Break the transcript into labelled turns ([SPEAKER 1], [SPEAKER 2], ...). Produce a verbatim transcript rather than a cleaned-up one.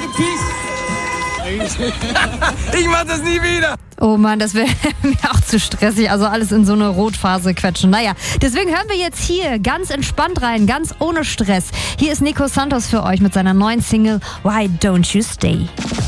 [SPEAKER 1] Ich mach das nie wieder.
[SPEAKER 2] Oh Mann, das wäre mir auch zu stressig. Also alles in so eine Rotphase quetschen. Naja, deswegen hören wir jetzt hier ganz entspannt rein, ganz ohne Stress. Hier ist Nico Santos für euch mit seiner neuen Single Why Don't You Stay.